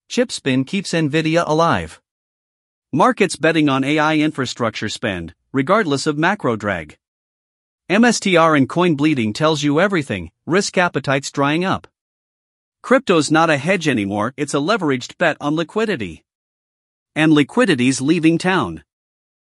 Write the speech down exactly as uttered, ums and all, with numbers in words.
Chip spin keeps Nvidia alive. Markets betting on A I infrastructure spend, regardless of macro drag. M S T R and coin bleeding tells you everything, risk appetite's drying up. Crypto's not a hedge anymore, it's a leveraged bet on liquidity. And liquidity's leaving town.